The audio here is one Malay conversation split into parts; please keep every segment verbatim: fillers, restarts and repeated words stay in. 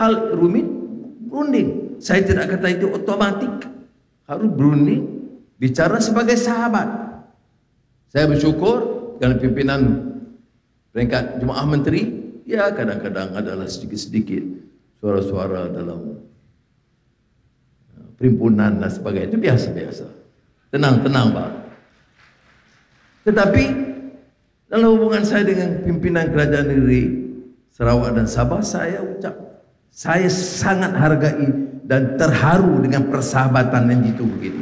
hal rumit, berunding. Saya tidak kata itu otomatik, harus berunding, bicara sebagai sahabat. Saya bersyukur dengan pimpinan peringkat Jemaah Menteri, ya kadang-kadang adalah sedikit-sedikit suara-suara dalam perhimpunan dan sebagainya, itu biasa-biasa. Tenang-tenang Pak. Tetapi dalam hubungan saya dengan pimpinan kerajaan negeri Sarawak dan Sabah, saya ucap, saya sangat hargai dan terharu dengan persahabatan yang itu begini.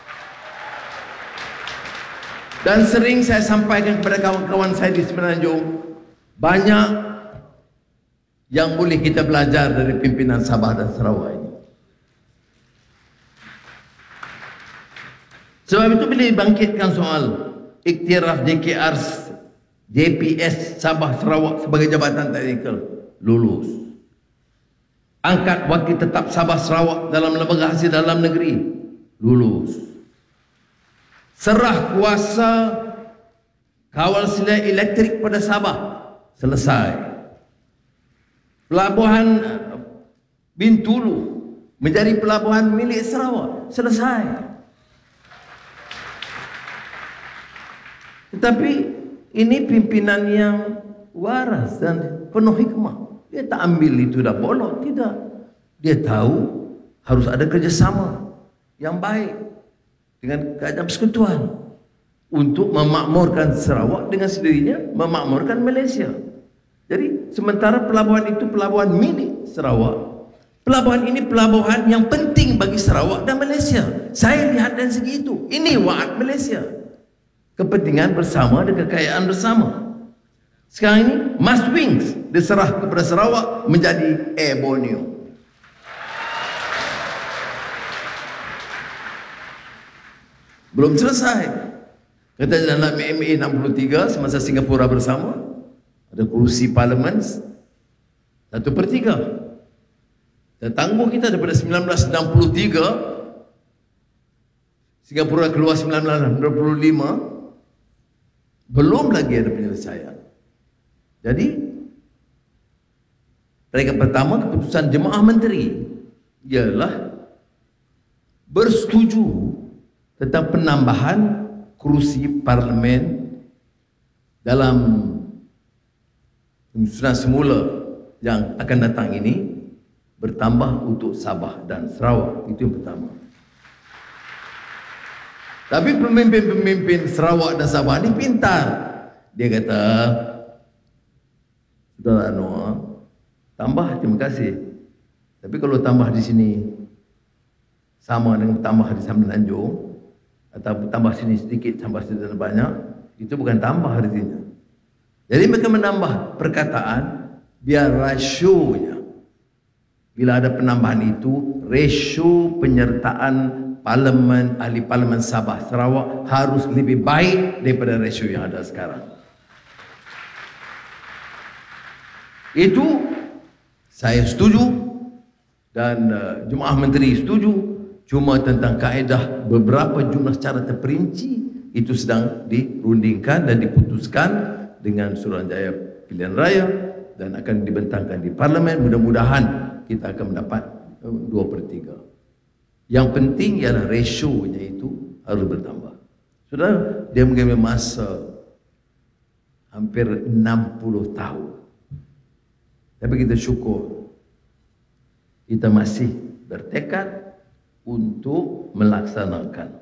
Dan sering saya sampaikan kepada kawan-kawan saya di Semenanjung, banyak yang boleh kita belajar dari pimpinan Sabah dan Sarawak ini. Sebab itu bila dibangkitkan soal iktiraf J K R J P S Sabah Sarawak sebagai jabatan teknikal, lulus. Angkat wakil tetap Sabah Sarawak dalam lembaga hasil dalam negeri, lulus. Serah kuasa kawal selia elektrik pada Sabah, selesai. Pelabuhan Bintulu menjadi pelabuhan milik Sarawak, selesai. Tetapi ini pimpinan yang waras dan penuh hikmah. Dia tak ambil itu dah bolot, tidak. Dia tahu harus ada kerjasama yang baik dengan kerajaan persekutuan untuk memakmurkan Sarawak dengan sendirinya, memakmurkan Malaysia. Jadi sementara pelabuhan itu pelabuhan milik Sarawak, pelabuhan ini pelabuhan yang penting bagi Sarawak dan Malaysia. Saya lihat dari segi itu. Ini waad Malaysia, kepentingan bersama dan kekayaan bersama. Sekarang ini Mas Wings diserah kepada Sarawak menjadi Air Borneo. Belum selesai. Kata dalam M A enam puluh tiga semasa Singapura bersama, ada kursi parlimen satu per tiga. Dan tangguh kita daripada sembilan belas enam puluh tiga, Singapura keluar sembilan belas enam puluh lima, belum lagi ada penyelesaian. Jadi peringkat pertama, keputusan Jemaah Menteri ialah bersetuju tentang penambahan kursi parlimen dalam penyusunan semula yang akan datang ini, bertambah untuk Sabah dan Sarawak. Itu yang pertama. Tapi pemimpin-pemimpin Sarawak dan Sabah ini pintar. Dia kata, Saudara Anwar, tambah, terima kasih. Tapi kalau tambah di sini sama dengan tambah di Semenanjung, atau tambah sini sedikit, tambah sini banyak, itu bukan tambah artinya. Jadi mereka menambah perkataan biar rasionya, bila ada penambahan itu, rasio penyertaan parlimen, ahli parlimen Sabah Sarawak harus lebih baik daripada rasio yang ada sekarang. Itu saya setuju dan uh, Jemaah Menteri setuju. Cuma tentang kaedah beberapa jumlah secara terperinci itu sedang dirundingkan dan diputuskan dengan Suruhanjaya Pilihan Raya dan akan dibentangkan di Parlimen. Mudah-mudahan kita akan mendapat dua per tiga. Yang penting ialah rasionya itu harus bertambah. Sudah, dia mengambil masa hampir enam puluh tahun. Tapi kita syukur kita masih bertekad untuk melaksanakan.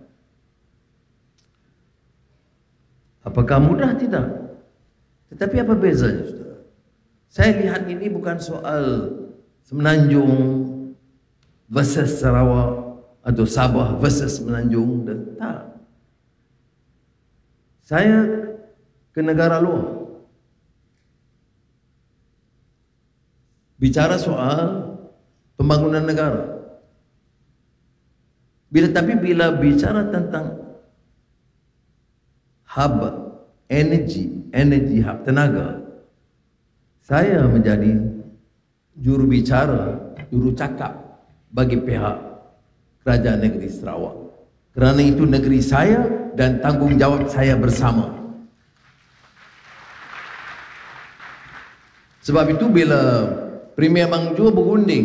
Apakah mudah? Tidak. Tetapi apa bezanya, saudara? Saya lihat ini bukan soal Semenanjung versus Sarawak atau Sabah versus Semenanjung, dan tak. Saya ke negara luar, bicara soal pembangunan negara. Bila tapi bila bicara tentang hub energi, energi hub tenaga, saya menjadi juru bicara, juru cakap bagi pihak kerajaan negeri Sarawak. Kerana itu negeri saya dan tanggungjawab saya bersama. Sebab itu bila Premier Bang Jo berunding